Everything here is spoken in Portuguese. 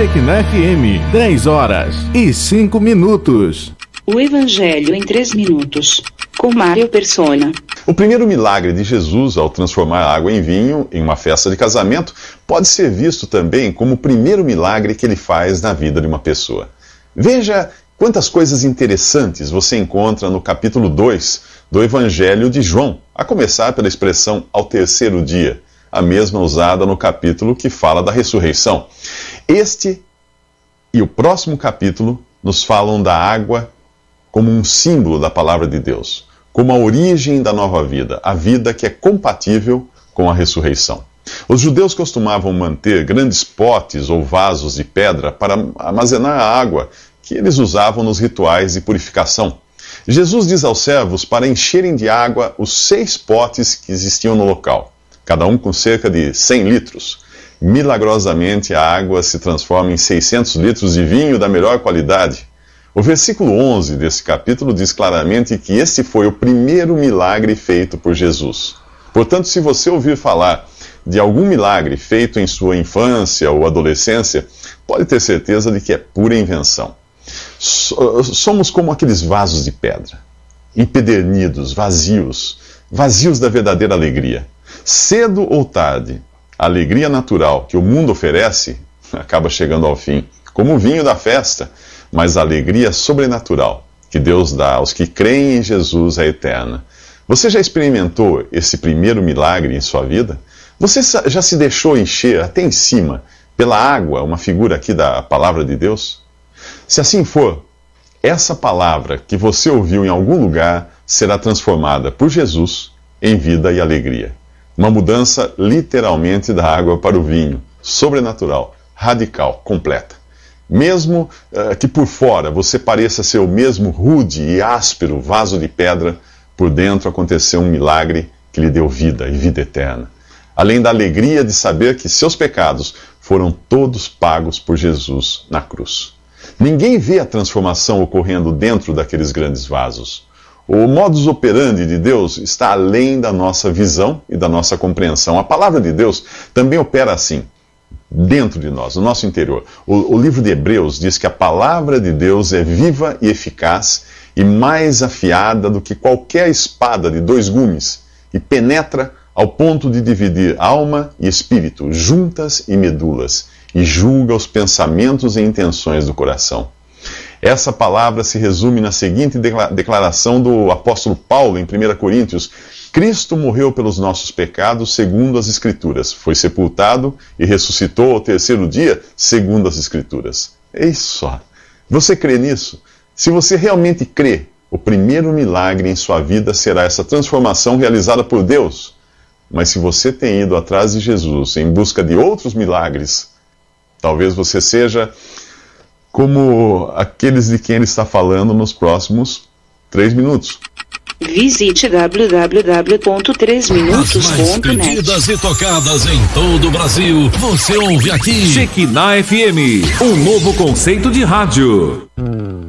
Shekinah FM, 10h05. O Evangelho em 3 minutos, com Mário Persona. O primeiro milagre de Jesus ao transformar a água em vinho em uma festa de casamento pode ser visto também como o primeiro milagre que ele faz na vida de uma pessoa. Veja quantas coisas interessantes você encontra no capítulo 2 do Evangelho de João, a começar pela expressão ao terceiro dia, a mesma usada no capítulo que fala da ressurreição. Este e o próximo capítulo nos falam da água como um símbolo da palavra de Deus, como a origem da nova vida, a vida que é compatível com a ressurreição. Os judeus costumavam manter grandes potes ou vasos de pedra para armazenar a água que eles usavam nos rituais de purificação. Jesus diz aos servos para encherem de água os 6 potes que existiam no local, cada um com cerca de 100 litros. Milagrosamente, a água se transforma em 600 litros de vinho da melhor qualidade. O versículo 11 desse capítulo diz claramente que este foi o primeiro milagre feito por Jesus. Portanto, se você ouvir falar de algum milagre feito em sua infância ou adolescência, pode ter certeza de que é pura invenção. Somos como aqueles vasos de pedra, empedernidos, vazios da verdadeira alegria. Cedo ou tarde, a alegria natural que o mundo oferece acaba chegando ao fim, como o vinho da festa, mas a alegria sobrenatural que Deus dá aos que creem em Jesus é eterna. Você já experimentou esse primeiro milagre em sua vida? Você já se deixou encher até em cima pela água, uma figura aqui da palavra de Deus? Se assim for, essa palavra que você ouviu em algum lugar será transformada por Jesus em vida e alegria. Uma mudança literalmente da água para o vinho, sobrenatural, radical, completa. Mesmo que por fora você pareça ser o mesmo rude e áspero vaso de pedra, por dentro aconteceu um milagre que lhe deu vida e vida eterna. Além da alegria de saber que seus pecados foram todos pagos por Jesus na cruz. Ninguém vê a transformação ocorrendo dentro daqueles grandes vasos. O modus operandi de Deus está além da nossa visão e da nossa compreensão. A palavra de Deus também opera assim, dentro de nós, no nosso interior. O livro de Hebreus diz que a palavra de Deus é viva e eficaz e mais afiada do que qualquer espada de 2 gumes e penetra ao ponto de dividir alma e espírito, juntas e medulas, e julga os pensamentos e intenções do coração. Essa palavra se resume na seguinte declaração do apóstolo Paulo em 1 Coríntios: Cristo morreu pelos nossos pecados segundo as Escrituras, foi sepultado e ressuscitou ao terceiro dia segundo as Escrituras. Eis só. Você crê nisso? Se você realmente crê, o primeiro milagre em sua vida será essa transformação realizada por Deus. Mas se você tem ido atrás de Jesus em busca de outros milagres, talvez você seja como aqueles de quem ele está falando nos próximos 3 minutos. Visite www.3minutos.net. As mais pedidas e tocadas em todo o Brasil, você ouve aqui. Shekinah FM, um novo conceito de rádio.